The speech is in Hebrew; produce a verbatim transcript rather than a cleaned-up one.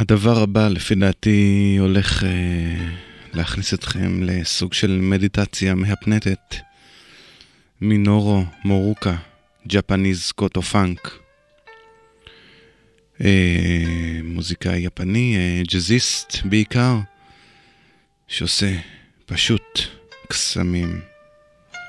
הדבר הבא לפי דעתי הולך אה, להכניס אתכם לסוג של מדיטציה מהפנטת. מינורו מורוקה, ג'פניז קוטו פאנק. אה, מוזיקאי יפני, אה, ג'זיסט בעיקר, שעושה פשוט קסמים.